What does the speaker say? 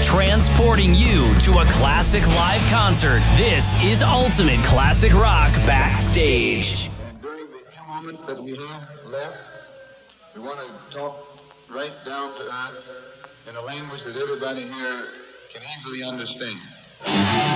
transporting you to a classic live concert. This is Ultimate Classic Rock Backstage. And during the few moments that we have left, we want to talk right down to earth in a language that everybody here can easily understand.